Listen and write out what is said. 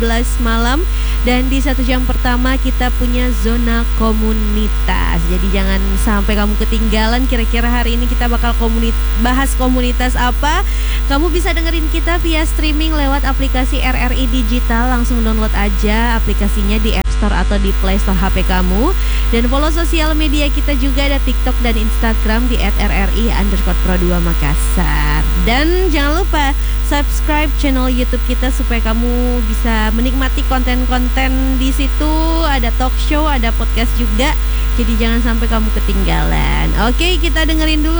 malam. Dan di 1 jam pertama kita punya zona komunitas. Jadi jangan sampai kamu ketinggalan. Kira-kira hari ini kita bakal bahas komunitas apa. Kamu bisa dengerin kita via streaming lewat aplikasi RRI Digital. Langsung download aja aplikasinya di App Store atau di Play Store HP kamu. Dan follow sosial media kita juga, ada TikTok dan Instagram di @rri_pro2 Makassar. Dan jangan lupa subscribe channel YouTube kita supaya kamu bisa menikmati konten-konten di situ. Ada talk show, ada podcast juga. Jadi jangan sampai kamu ketinggalan. Oke, kita dengerin dulu